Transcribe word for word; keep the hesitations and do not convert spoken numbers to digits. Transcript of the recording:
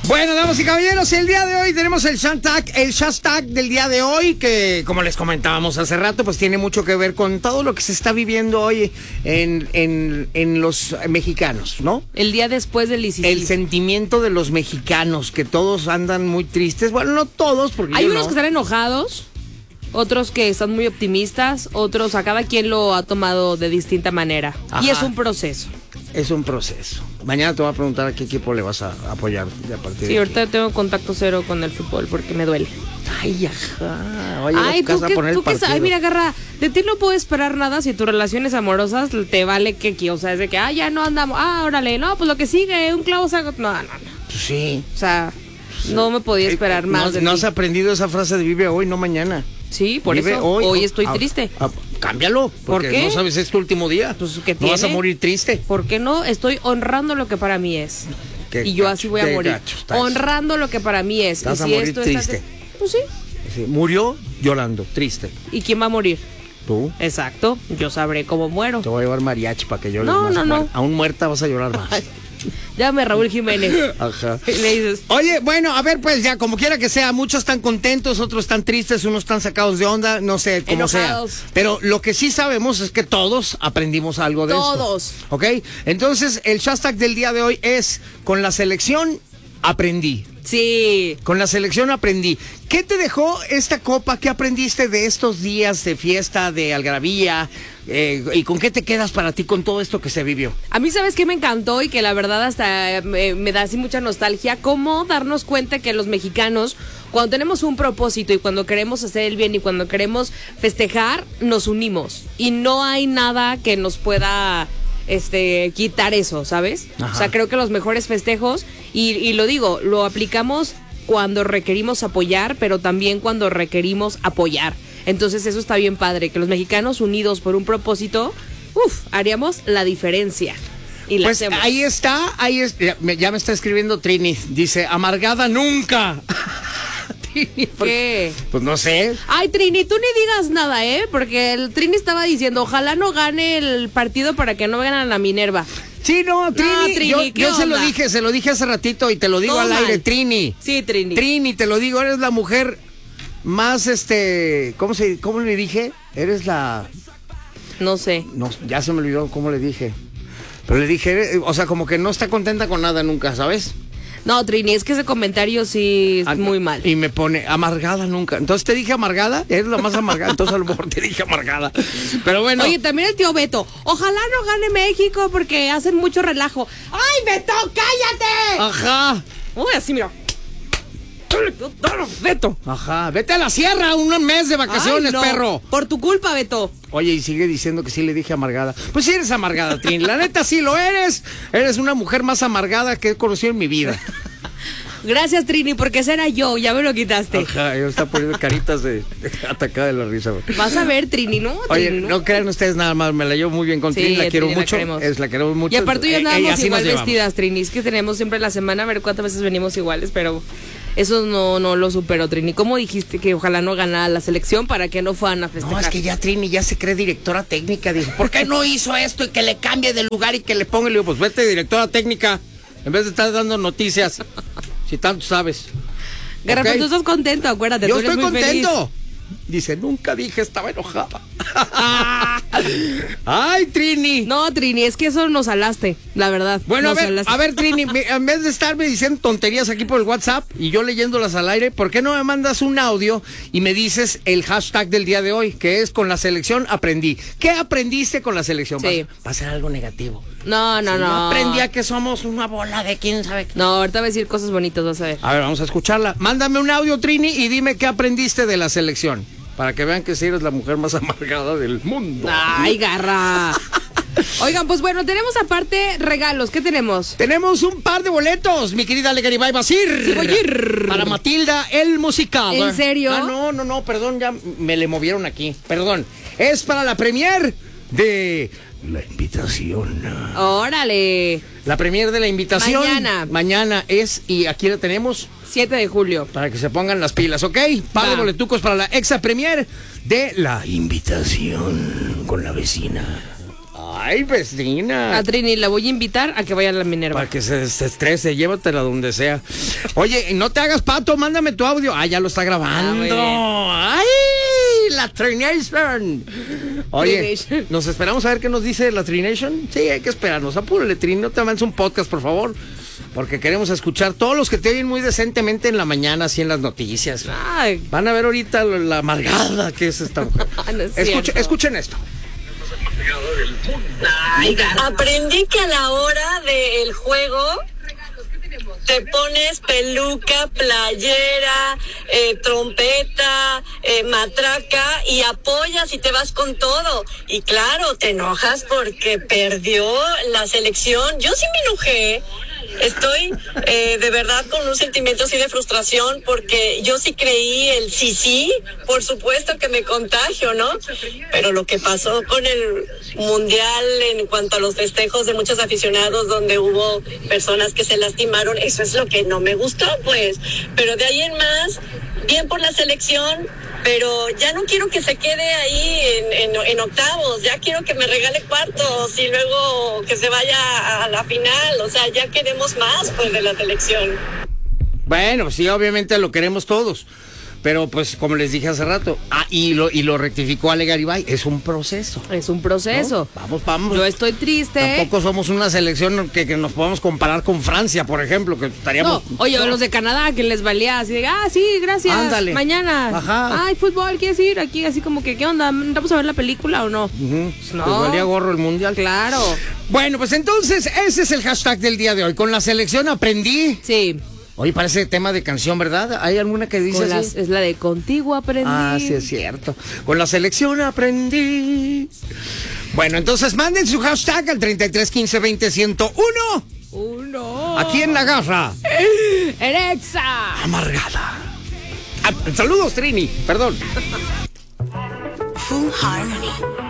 Bueno, damas y caballeros, el día de hoy tenemos el hashtag, el hashtag del día de hoy, que como les comentábamos hace rato, pues tiene mucho que ver con todo lo que se está viviendo hoy en, en, en los mexicanos, ¿no? El día después del dieciséis. El sentimiento de los mexicanos, que todos andan muy tristes. Bueno, no todos, porque hay yo unos no. que están enojados, otros que están muy optimistas, otros a cada quien lo ha tomado de distinta manera. Ajá. Y es un proceso. Es un proceso. Mañana te voy a preguntar a qué equipo le vas a apoyar de a partir Sí, de ahorita aquí. tengo contacto cero con el fútbol porque me duele. Ay, ajá. Vaya Ay, a tu tú casa qué, a poner tú el qué sabes. partido. Ay, mira, Garra, de ti no puedo esperar nada si tus relaciones amorosas te vale que, o sea, es de que, ah, ya no andamos, ah, órale, no, pues lo que sigue, un clavo saca, no, no, no. Pues sí. O sea, no me podía esperar Eh, más no, de ¿No ti. has aprendido esa frase de vive hoy, no mañana? Sí, por Vive eso hoy, o- estoy a- triste. a- cámbialo, porque ¿Por qué? no sabes, es tu último día. Pues, ¿qué no vas a tiene? morir triste. ¿Por qué no? Estoy honrando lo que para mí es. Qué Y yo gacho, así voy a qué morir. gacho estás. Honrando lo que para mí es. Vas y a si morir esto triste. Está... Pues sí. Sí, murió llorando, triste. ¿Y quién va a morir? Tú. Exacto. Yo sabré cómo muero. Te voy a llevar mariachi para que llores No, más. no, no. Muer- Aún muerta vas a llorar más. Llámame Raúl Jiménez. Ajá. Y le dices, Oye, bueno, a ver, pues ya, como quiera que sea, muchos están contentos, otros están tristes, unos están sacados de onda, no sé, como Enojados. sea. Pero lo que sí sabemos es que todos aprendimos algo de Todos. esto. ¿Ok? Entonces, el hashtag del día de hoy es, con la selección aprendí. sí. Con la selección aprendí. ¿Qué te dejó esta copa? ¿Qué aprendiste de estos días de fiesta, de algarabía? Eh, ¿Y con qué te quedas para ti con todo esto que se vivió? A mí, ¿sabes qué me encantó? Y que la verdad hasta me, me da así mucha nostalgia. Cómo darnos cuenta que los mexicanos, cuando tenemos un propósito y cuando queremos hacer el bien y cuando queremos festejar, nos unimos. Y no hay nada que nos pueda este quitar eso, ¿sabes? Ajá. O sea, creo que los mejores festejos, y, y lo digo, lo aplicamos cuando requerimos apoyar, pero también cuando requerimos apoyar. Entonces eso está bien padre, que los mexicanos unidos por un propósito, uff, haríamos la diferencia. Y la Pues hacemos. ahí está, ahí es, ya, me, ya me está escribiendo Trini, dice, amargada nunca. Trini, ¿por ¿Qué? Pues no sé. Ay, Trini, tú ni digas nada, ¿eh? Porque el Trini estaba diciendo, ojalá no gane el partido para que no vengan a la Minerva. Sí, no, Trini, Trini, yo, ¿qué yo se lo onda? dije, se lo dije hace ratito y te lo digo Todo al mal. aire, Trini. Sí, Trini. Trini, te lo digo, eres la mujer más, este, ¿cómo se, cómo le dije? Eres la, No sé. no, ya se me olvidó cómo le dije. Pero le dije, eres- o sea, como que no está contenta con nada nunca, ¿sabes? No, Trini, es que ese comentario sí es Ah, muy mal. Y me pone, amargada nunca. Entonces te dije amargada, eres la más amargada, entonces a lo mejor te dije amargada. Pero bueno. Oye, también el tío Beto, ojalá no gane México porque hacen mucho relajo. ¡Ay, Beto, cállate! Ajá, Uy, así, mira. Beto. ajá. Vete a la sierra un mes de vacaciones, Ay, no. perro. Por tu culpa, Beto. Oye, y sigue diciendo que sí le dije amargada. Pues sí eres amargada, Trini. La neta sí lo eres. Eres una mujer más amargada que he conocido en mi vida. Gracias, Trini, porque ese era yo, ya me lo quitaste. Ajá, yo está poniendo caritas de, de atacada de la risa. Güey. Vas a ver, Trini, ¿no? Oye, Trini, no crean ustedes nada más, me la llevo muy bien con Sí, Trini, la quiero Trini, la mucho. queremos. Es la queremos mucho. Y aparte ya Eh, eh, y andábamos así igual nos llevamos. vestidas, Trini. Es que tenemos siempre la semana a ver cuántas veces venimos iguales, pero eso no, no lo superó, Trini. ¿Cómo dijiste que ojalá no ganara la selección para que no fueran a festejar? No, es que ya Trini ya se cree directora técnica. Dijo, ¿por qué no hizo esto y que le cambie de lugar y que le ponga? Y le digo, pues vete directora técnica, en vez de estar dando noticias, si tanto sabes. Garra, Ok. pero tú estás contento, acuérdate. Yo tú eres estoy muy feliz. contento. Dice, nunca dije, estaba enojada. Ay, Trini. No, Trini, es que eso nos salaste, la verdad. Bueno, a Nos ver, salaste. a ver, Trini, me- en vez de estarme diciendo tonterías aquí por el WhatsApp y yo leyéndolas al aire, ¿por qué no me mandas un audio y me dices el hashtag del día de hoy, que es con la selección aprendí? ¿Qué aprendiste con la selección? Sí. Va, va a ser algo negativo. No, no, Si yo no. aprendí a que somos una bola de quién sabe qué. No, ahorita va a decir cosas bonitas, vas a ver. A ver, vamos a escucharla. Mándame un audio, Trini, y dime qué aprendiste de la selección. Para que vean que sí eres la mujer más amargada del mundo. Ay, Garra. Oigan, pues bueno, tenemos aparte regalos. ¿Qué tenemos? Tenemos un par de boletos, mi querida Legaribay Basir. Sí, voy a ir. Para Matilda, el musical. ¿En serio? Ah, no, no, no, perdón, ya me le movieron aquí. Perdón. Es para la premier de La Invitación. Órale. La premier de La Invitación. Mañana. Mañana es, y aquí la tenemos siete de julio. para que se pongan las pilas, ¿ok? Par de Va. boletucos para la exa premier de La Invitación con la vecina. Ay, vecina. A Trini la voy a invitar a que vaya a la Minerva. Para que se, se estrese, llévatela donde sea. Oye, no te hagas pato, mándame tu audio. Ah, ya lo está grabando. Ah, ¡ay! La Trination. Oye, Trination. Nos esperamos a ver qué nos dice la Trination. Sí, hay que esperarnos. Apúrale, Trini, no te avances un podcast, por favor. Porque queremos escuchar todos los que te oyen muy decentemente en la mañana, así en las noticias. Ay. Van a ver ahorita la amargada que es esta mujer. No es Escuchen, escuchen esto. Ay, aprendí que a la hora del juego te pones peluca, playera, eh, trompeta, eh, matraca y apoyas y te vas con todo. Y claro, te enojas porque perdió la selección. Yo sí me enojé. Estoy eh, de verdad con un sentimiento así de frustración porque yo sí creí el sí, sí, por supuesto que me contagio, ¿no? Pero lo que pasó con el Mundial en cuanto a los festejos de muchos aficionados donde hubo personas que se lastimaron, eso es lo que no me gustó, pues. Pero de ahí en más, bien por la selección, pero ya no quiero que se quede ahí en, en, en octavos, ya quiero que me regale cuartos y luego que se vaya a la final, o sea, ya queremos más pues de la selección. Bueno, sí, obviamente lo queremos todos, pero pues como les dije hace rato, ah, y lo y lo rectificó Ale Garibay, es un proceso. Es un proceso. ¿No? Vamos, vamos. Yo estoy triste. Tampoco somos una selección que, que nos podamos comparar con Francia, por ejemplo, que estaríamos... No, oye, no. Los de Canadá, que les valía así de, ah, sí, gracias, ándale. Mañana. Ajá. Ay, fútbol, ¿quieres ir? Aquí así como que, ¿qué onda? ¿Vamos a ver la película o no? Uh-huh. Pues no. Les valía gorro el Mundial. Claro. Bueno, pues entonces, ese es el hashtag del día de hoy. Con la selección aprendí. Sí. Oye, parece tema de canción, ¿verdad? ¿Hay alguna que dice las, así? Es la de Contigo aprendí. Ah, sí, es cierto. Con la selección aprendí. Bueno, entonces manden su hashtag al treinta y tres quince veinte ciento uno. Uno. Aquí en La Garra. En Exa. Amargada. Ah, saludos, Trini. Perdón. Full Harmony.